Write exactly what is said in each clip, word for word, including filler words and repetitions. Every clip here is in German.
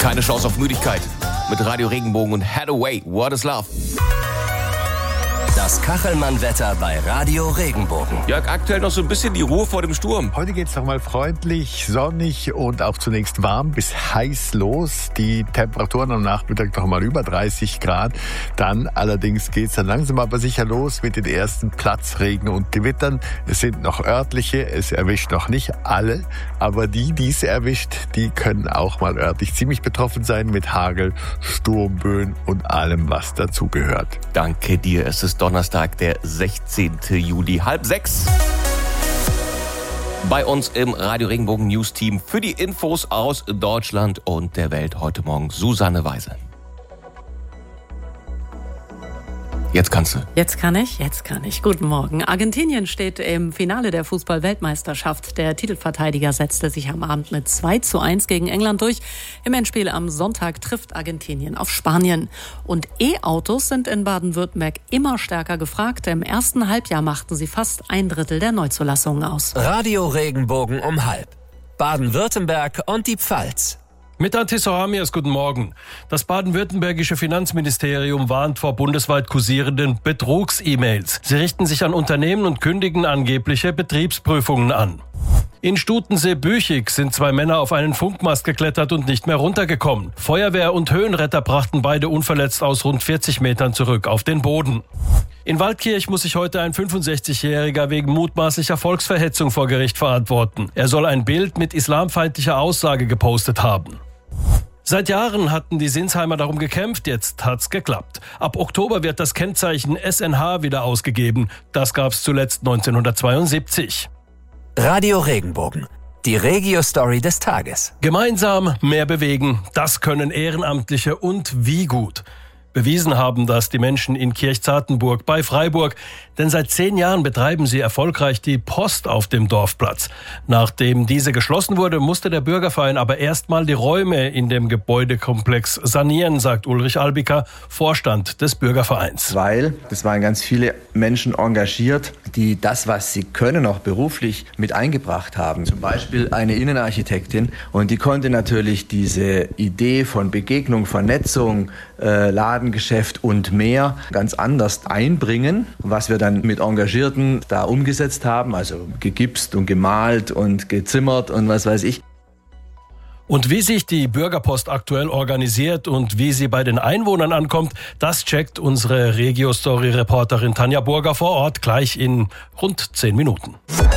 Keine Chance auf Müdigkeit. Mit Radio Regenbogen und Hathaway, What is Love? Das Kachelmann-Wetter bei Radio Regenbogen. Jörg, aktuell noch so ein bisschen die Ruhe vor dem Sturm. Heute geht's noch mal freundlich, sonnig und auch zunächst warm bis heiß los. Die Temperaturen am Nachmittag noch mal über dreißig Grad. Dann allerdings geht's dann langsam aber sicher los mit den ersten Platzregen und Gewittern. Es sind noch örtliche, es erwischt noch nicht alle, aber die, die es erwischt, die können auch mal örtlich ziemlich betroffen sein mit Hagel, Sturmböen und allem, was dazugehört. Danke dir, es ist Donnerstag, der sechzehnten Juli, halb sechs. Bei uns im Radio Regenbogen News Team für die Infos aus Deutschland und der Welt heute Morgen Susanne Weise. Jetzt kannst du. Jetzt kann ich, jetzt kann ich. Guten Morgen. Argentinien steht im Finale der Fußball-Weltmeisterschaft. Der Titelverteidiger setzte sich am Abend mit zwei zu eins gegen England durch. Im Endspiel am Sonntag trifft Argentinien auf Spanien. Und E-Autos sind in Baden-Württemberg immer stärker gefragt. Im ersten Halbjahr machten sie fast ein Drittel der Neuzulassungen aus. Radio Regenbogen um halb. Baden-Württemberg und die Pfalz. Mit Antis Horamias, guten Morgen. Das baden-württembergische Finanzministerium warnt vor bundesweit kursierenden Betrugs-E-Mails. Sie richten sich an Unternehmen und kündigen angebliche Betriebsprüfungen an. In Stutensee-Büchig sind zwei Männer auf einen Funkmast geklettert und nicht mehr runtergekommen. Feuerwehr und Höhenretter brachten beide unverletzt aus rund vierzig Metern zurück auf den Boden. In Waldkirch muss sich heute ein fünfundsechzigjähriger wegen mutmaßlicher Volksverhetzung vor Gericht verantworten. Er soll ein Bild mit islamfeindlicher Aussage gepostet haben. Seit Jahren hatten die Sinsheimer darum gekämpft, jetzt hat's geklappt. Ab Oktober wird das Kennzeichen S N H wieder ausgegeben. Das gab's zuletzt neunzehnhundertzweiundsiebzig. Radio Regenbogen. Die Regio-Story des Tages. Gemeinsam mehr bewegen, das können Ehrenamtliche und wie gut. Bewiesen haben das die Menschen in Kirchzartenburg bei Freiburg, denn seit zehn Jahren betreiben sie erfolgreich die Post auf dem Dorfplatz. Nachdem diese geschlossen wurde, musste der Bürgerverein aber erstmal die Räume in dem Gebäudekomplex sanieren, sagt Ulrich Albiker, Vorstand des Bürgervereins. Weil es waren ganz viele Menschen engagiert, die das, was sie können, auch beruflich mit eingebracht haben. Zum Beispiel eine Innenarchitektin, und die konnte natürlich diese Idee von Begegnung, Vernetzung, äh, Ladengeschäft und mehr ganz anders einbringen, was wir dann mit Engagierten da umgesetzt haben, also gegipst und gemalt und gezimmert und was weiß ich. Und wie sich die Bürgerpost aktuell organisiert und wie sie bei den Einwohnern ankommt, das checkt unsere Regio-Story-Reporterin Tanja Burger vor Ort gleich in rund zehn Minuten.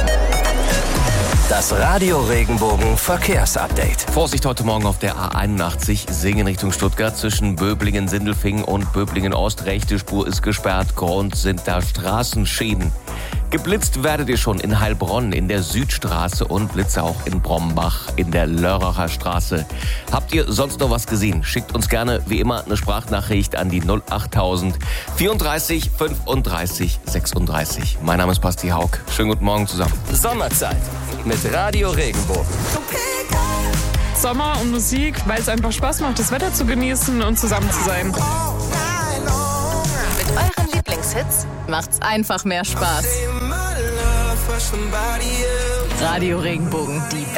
Das Radio Regenbogen Verkehrsupdate. Vorsicht heute Morgen auf der A einundachtzig, Singen Richtung Stuttgart zwischen Böblingen-Sindelfingen und Böblingen-Ost. Rechte Spur ist gesperrt, Grund sind da Straßenschäden. Geblitzt werdet ihr schon in Heilbronn in der Südstraße und Blitze auch in Brombach in der Lörracher Straße. Habt ihr sonst noch was gesehen? Schickt uns gerne wie immer eine Sprachnachricht an die null achttausend vierunddreißig fünfunddreißig sechsunddreißig. Mein Name ist Basti Haug. Schönen guten Morgen zusammen. Sommerzeit mit Radio Regenbogen. Sommer und Musik, weil es einfach Spaß macht, das Wetter zu genießen und zusammen zu sein. Mit euren Lieblingshits macht's einfach mehr Spaß. Radio Regenbogen, die